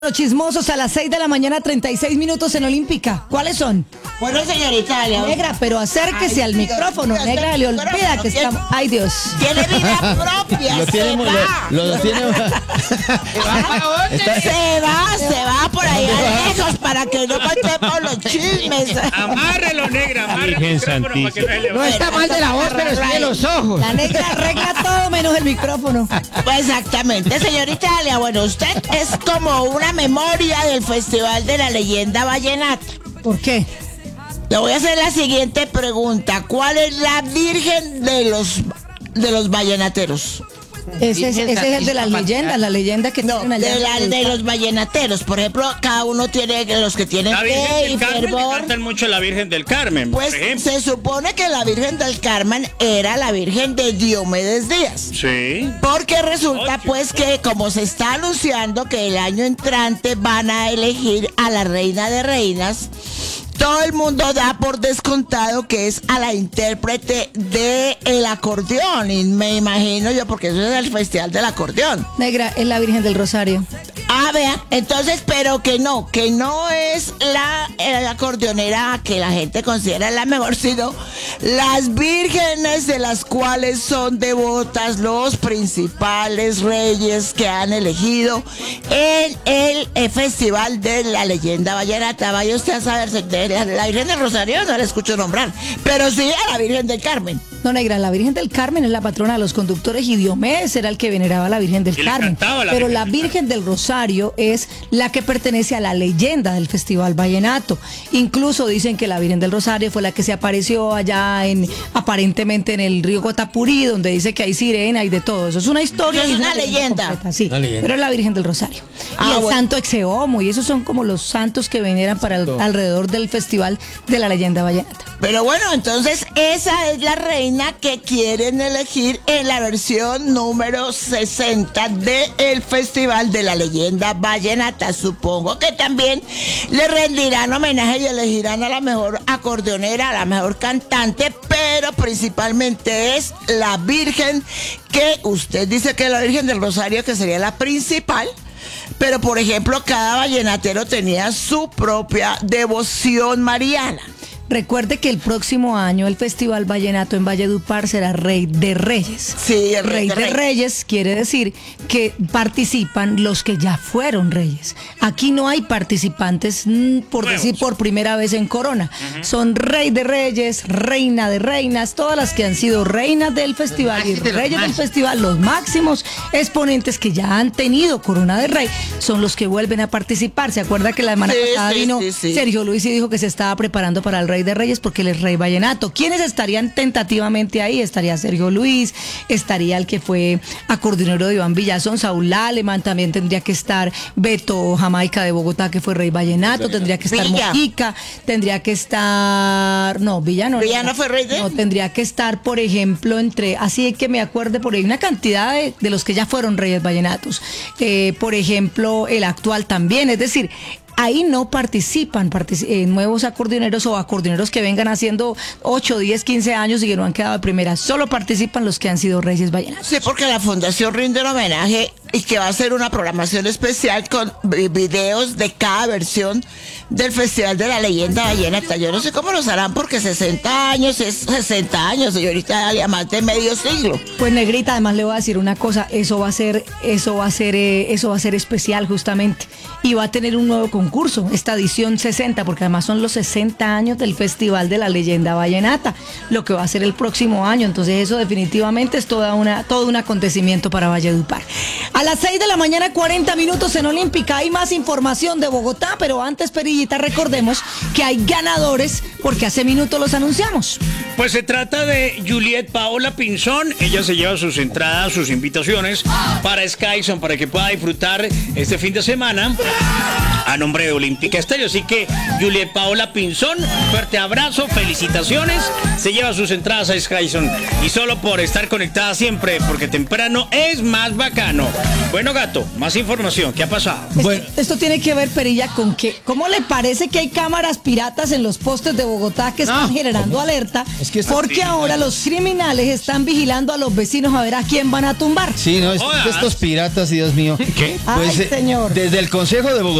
Los chismosos a las 6 de la mañana, 36 minutos en Olímpica. ¿Cuáles son? Bueno, señorita Dalia. Negra, pero acérquese al micrófono. Negra, le olvida que estamos... ¡Ay, Dios! Tiene vida propia. Se va por ahí lejos para que no contemos los chismes. Amárrelo, negra, amárrelo. No está mal de la voz, pero sí de los ojos. La negra arregla todo menos el micrófono. Pues exactamente, señorita Dalia. Bueno, usted es como una memoria del Festival de la Leyenda Vallenata. ¿Por qué? Le voy a hacer la siguiente pregunta. ¿Cuál es la virgen de los vallenateros? Ese es el de las leyendas, la leyenda que No, tienen allá. de los vallenateros. Por ejemplo, cada uno tiene los que tienen La Virgen fe y del Carmen, fervor. cantan mucho la Virgen del Carmen, Pues por ejemplo. se supone que la Virgen del Carmen era la Virgen de Diomedes Díaz. Sí. Porque resulta Oye. pues que como se está anunciando que el año entrante van a elegir a la reina de reinas, todo el mundo da por descontado que es a la intérprete del acordeón. Y me imagino yo, porque eso es el Festival del Acordeón. Negra, es la Virgen del Rosario. Ah, vea, entonces, pero que no es la acordeonera que la gente considera la mejor, sino las vírgenes de las cuales son devotas los principales reyes que han elegido en el Festival de la Leyenda Vallenata. Vaya usted a saber, de la Virgen del Rosario no la escucho nombrar, pero sí a la Virgen del Carmen. No, negra, la Virgen del Carmen es la patrona de los conductores y Diomedes era el que veneraba a la Virgen del Y le Carmen. cantaba a la Pero Virgen la del Virgen del Rosario es la que pertenece a la leyenda del Festival Vallenato. Incluso dicen que la Virgen del Rosario fue la que se apareció allá aparentemente en el río Guatapurí, donde dice que hay sirena y de todo. Eso es una historia. Eso es y una leyenda. completa, sí, Una leyenda. pero es la Virgen del Rosario. Ah, Y el bueno. santo Exeomo, y esos son como los santos que veneran alrededor del Festival de la Leyenda Vallenata. Pero bueno, entonces esa es la reina que quieren elegir en la versión número 60 del Festival de la Leyenda Vallenata. Supongo que también le rendirán homenaje y elegirán a la mejor acordeonera, a la mejor cantante, pero principalmente es la Virgen que usted dice que es la Virgen del Rosario, que sería la principal. Pero, por ejemplo, cada vallenatero tenía su propia devoción mariana. Recuerde que el próximo año el Festival Vallenato en Valledupar será Rey de Reyes. Sí, el Rey de Reyes quiere decir que participan los que ya fueron reyes. Aquí no hay participantes, por Nuevos. decir por primera vez en Corona. Son Rey de Reyes, Reina de Reinas, todas las que han sido reinas del festival y reyes del festival, los máximos exponentes que ya han tenido Corona de Rey, son los que vuelven a participar. ¿Se acuerda que la semana pasada vino sí. Sergio Luis y dijo que se estaba preparando para el Rey de Reyes porque él es Rey Vallenato? ¿Quiénes estarían tentativamente ahí? Estaría Sergio Luis, estaría el que fue acordeonero de Iván Villazón, Saúl Alemán, también tendría que estar Beto Jamaica de Bogotá, que fue Rey Vallenato, tendría que estar Villa. Mojica, tendría que estar... No, Villa no. ¿Villa no fue rey de...? No, tendría que estar, por ejemplo, así que me acuerde, por ahí una cantidad de los que ya fueron Reyes Vallenatos. Por ejemplo, el actual también, es decir... Ahí no participan nuevos acordeoneros o acordeoneros que vengan haciendo 8, 10, 15 años y que no han quedado de primera. Solo participan los que han sido Reyes Vallenatos. Sí, porque la fundación rinde un homenaje y que va a hacer una programación especial con videos de cada versión del Festival de la Leyenda Vallenata. Yo no sé cómo los harán porque 60 años es 60 años, señorita Dalia, más de medio siglo. Pues negrita, además le voy a decir una cosa, eso va a ser especial justamente y va a tener un nuevo concurso, esta edición 60, porque además son los 60 años del Festival de la Leyenda Vallenata, lo que va a ser el próximo año. Entonces eso definitivamente es todo un acontecimiento para Valledupar. A las 6 de la mañana, 40 minutos en Olímpica. Hay más información de Bogotá, pero antes, Perillita, recordemos que hay ganadores porque hace minutos los anunciamos. Pues se trata de Juliet Paola Pinzón. Ella se lleva sus entradas, sus invitaciones para Skyson, para que pueda disfrutar este fin de semana a nombre de Olímpica Estéreo. Así que Juliet Paola Pinzón, fuerte abrazo, felicitaciones. Se lleva sus entradas a Skyson. Y solo por estar conectada siempre, porque temprano es más bacano. Bueno, Gato, más información. ¿Qué ha pasado? Esto tiene que ver, Perilla, con que, ¿cómo le parece que hay cámaras piratas en los postes de Bogotá que están generando alerta? Es que porque ahora los criminales están vigilando a los vecinos a ver a quién van a tumbar. Sí, no, Jodas. estos piratas, Dios mío. ¿Qué? Ay, señor. Desde el Consejo de Bogotá